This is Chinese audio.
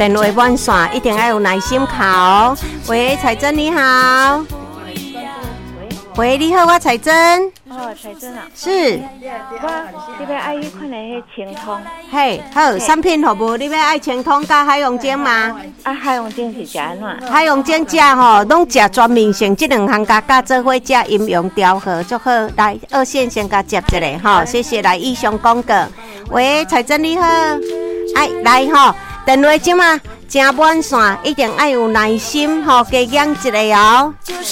电话满线一定要有耐心敲。喂，彩珍你好。喂，你好，我彩珍。 彩珍啊。 是。 我这边爱看的迄清通。 嘿，好，产品服务你要爱清通加海洋精吗？ 海洋精是食安怎？ 海洋精食吼，拢食全面性，这两项加做伙食，营养调和足好。来，二线先甲接一个吼，谢谢。来，以上广告。喂，彩珍你好。来吼，电话即嘛正满线，一定要有耐心吼，加养一个哦。